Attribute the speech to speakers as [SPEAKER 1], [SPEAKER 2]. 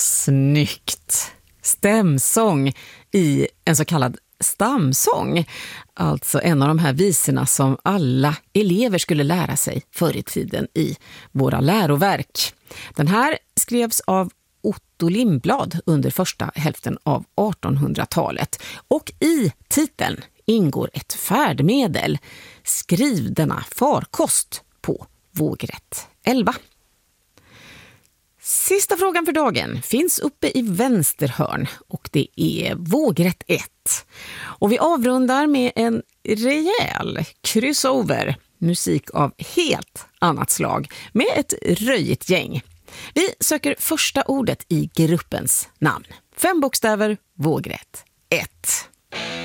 [SPEAKER 1] Snyggt! Stämsång i en så kallad stamsång. Alltså en av de här visorna som alla elever skulle lära sig förr i tiden i våra läroverk. Den här skrevs av Otto Lindblad under första hälften av 1800-talet. Och i titeln ingår ett färdmedel. Skriv denna farkost på vågrätt 11. Sista frågan för dagen finns uppe i vänster hörn och det är vågrätt 1. Och vi avrundar med en rejäl crossover, musik av helt annat slag med ett röjigt gäng. Vi söker första ordet i gruppens namn. 5 bokstäver, vågrätt 1.